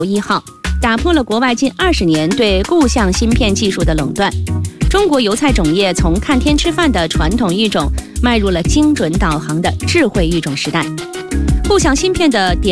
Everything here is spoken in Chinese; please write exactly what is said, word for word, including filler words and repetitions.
一号，打破了国外近二十年对固相芯片技术的垄断。中国油菜种业从看天吃饭的传统育种，迈入了精准导航的智慧育种时代。固相芯片的点